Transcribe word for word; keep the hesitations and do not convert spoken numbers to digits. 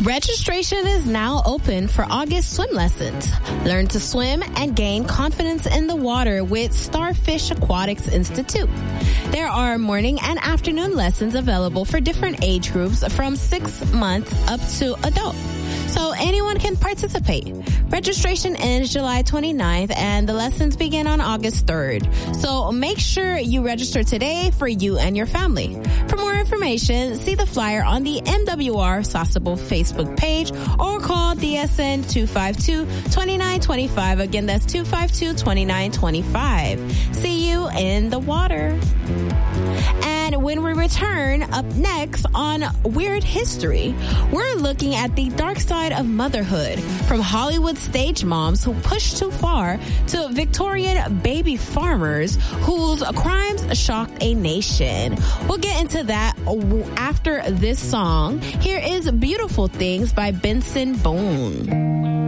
Registration is now open for August swim lessons. Learn to swim and gain confidence in the water with Starfish Aquatics Institute. There are morning and afternoon lessons available for different age groups from six months up to adult. So anyone can participate. Registration ends July twenty-ninth and the lessons begin on August third. So make sure you register today for you and your family. For more information, see the flyer on the M W R Sasebo Facebook page or call D S N two five two, two nine two five. Again, that's two five two, two nine two five. See you in the water. And when we return, up next on Weird History, we're looking at the dark side of motherhood, from Hollywood stage moms who pushed too far to Victorian baby farmers whose crimes shocked a nation. We'll get into that after this song. Here is Beautiful Things by Benson Boone.